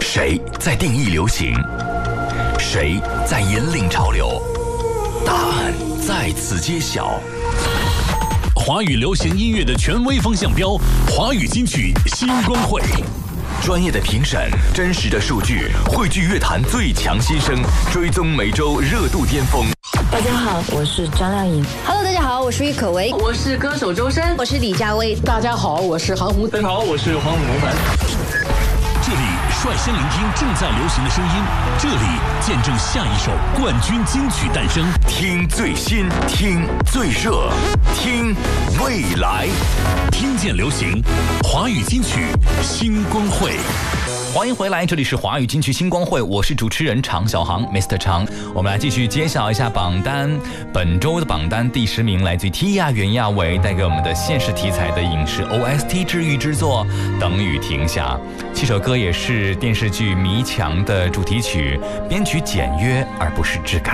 谁在定义流行？谁在引领潮流？答案在此揭晓。 华语流行音乐的权威风向标，华语金曲星光会。 专业的评审，真实的数据，汇聚乐坛最强新声，追踪每周热度巅峰。 大家好，我是张靓颖。 Hello， 大家好，我是郁可唯， 我是歌手周深， 我是李佳薇。 大家好，我是韩红。 大家好，我是黄伟文。 这里率先聆听正在流行的声音，这里见证下一首冠军金曲诞生。 听最新，听最热，听未来， 听见流行，华语金曲星光会。 欢迎回来，这里是华语金曲星光会，我是主持人常小航 Mr. 常。我们来继续揭晓一下榜单，本周的榜单第10名来自于 Tia 袁娅维带给我们的现实题材的影视 OST 治愈之作《等雨停下》。这首歌也是电视剧《迷墙》的主题曲，编曲简约而不失质感。